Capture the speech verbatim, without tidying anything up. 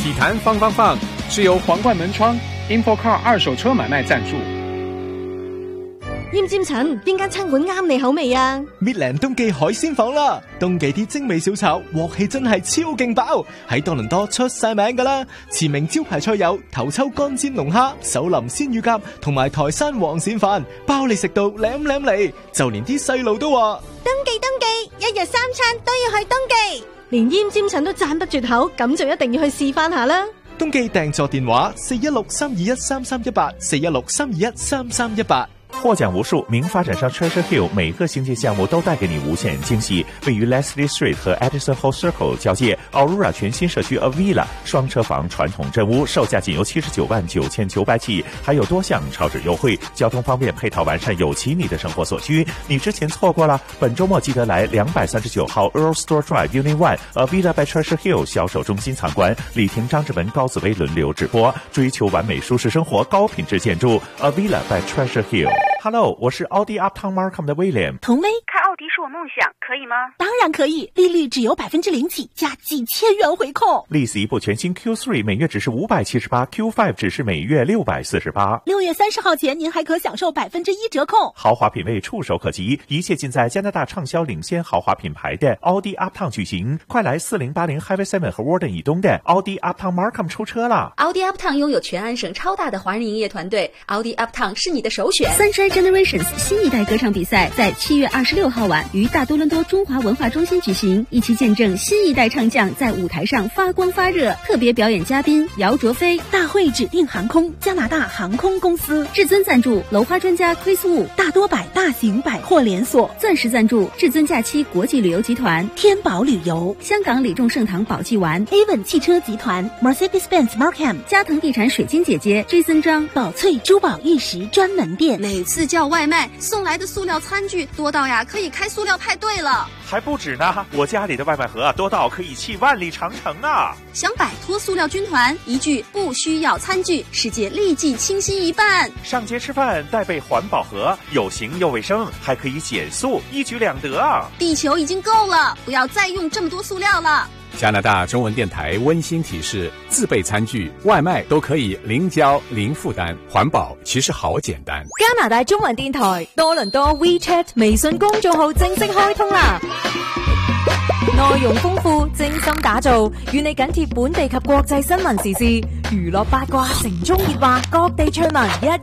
體壇放放放是由皇冠門窗 InfoCar 二手車買賣贊助。 厭尖塵，邊間餐館啱你口味啊？ 搣靚東記海鮮舫啦，東記啲精美小炒鑊氣真係超勁爆，喺多倫多出晒名噶啦。馳名招牌菜有頭抽乾煎龍蝦、手淋鮮乳鴿同埋台山黃鱔飯，包你食到舐舐嚟，就連啲細路都話東記東記，一日三餐都要去東記，連厭尖塵都讚不絕口，咁就一定要去試翻下啦。 東記訂座電話四一六三二一三三一八，四一六三二一三三一八。 获奖无数，名发展商 Treasure Hill 每个新建项目都带给你无限惊喜。位于 Leslie Street 和 Edison Hall Circle 交界 Aurora 全新社区 Avila 双车房传统镇屋，售价仅由七十九万九千九百起，还有多项超值优惠，交通方便，配套完善，有其你的生活所需。你之前错过了，本周末记得来两百三十九号 Earl Store Drive Unit One Avila by Treasure Hill 销售中心参观，李婷、张志文、高紫薇轮流直播，追求完美舒适生活，高品质建筑 Avila by Treasure Hill。Hello， 我是奥迪 Uptown Markham 的 William。 童妹，开奥迪是我梦想，可以吗？ 当然可以，利率只有百分之零起，加几千元回扣。 利斯一部全新 Q 三 每月只是五百七十八 ，Q 五 只是每月六百四十八。 六月三十号前，您还可享受百分之一折扣。 豪华品味触手可及，一切尽在加拿大畅销领先豪华品牌的奥迪 Uptown 举行。快来四零八零 Highway Seven 和 Warden 以东的奥迪 Uptown Markham 出车了。 奥迪 Uptown 拥有全安省超大的华人营业团队，奥迪 Uptown 是你的首选。 Sunshine Generations 新一代歌唱比赛在七月二十六号晚于大多伦多中华文化中心举行，一起见证新一代唱将在舞台上发光发热。特别表演嘉宾姚卓飞， 大会指定航空加拿大航空公司， 至尊赞助楼花专家 Chris Wu， 大多百大型百货连锁， 钻石赞助至尊假期国际旅游集团， 天宝旅游， 香港李众盛堂宝记丸 ，Avon 汽车集团 ，Mercedes-Benz Markham， 嘉腾地产水晶姐姐 Jason 张， 宝翠珠宝玉石专门店。 每次叫外卖送来的塑料餐具多到呀可以开塑料派对了。 还不止呢，我家里的外卖盒多到可以砌万里长城啊！ 想摆脱塑料军团，一句不需要餐具，世界立即清新一半。 上街吃饭带备环保盒，有形又卫生，还可以减速，一举两得啊！ 地球已经够了，不要再用这么多塑料了。 加拿大中文电台温馨提示：自备餐具、外賣都可以零交零負擔，環保其實好簡單。 加拿大中文電台多倫多 WeChat 微信公眾號正式開通啦！內容豐富，精心打造，與你緊貼本地及國際新聞時事、娛樂八卦、城中熱話、各地趣聞一